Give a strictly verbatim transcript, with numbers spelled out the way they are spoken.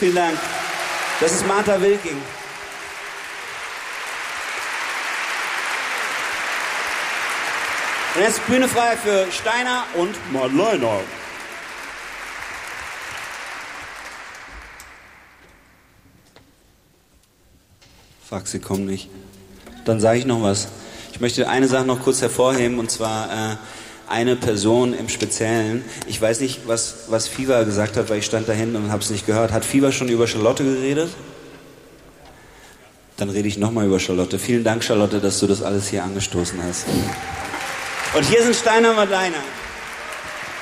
Vielen Dank. Das ist Martha Wilking. Und jetzt Bühne frei für Steiner und Madeleine. Fuck, sie kommen nicht. Dann sage ich noch was. Ich möchte eine Sache noch kurz hervorheben, und zwar äh, eine Person im Speziellen. Ich weiß nicht, was, was Fiva gesagt hat, weil ich stand da hinten und habe es nicht gehört. Hat Fiva schon über Charlotte geredet? Dann rede ich nochmal über Charlotte. Vielen Dank, Charlotte, dass du das alles hier angestoßen hast. Und hier sind Steiner und Madeleine.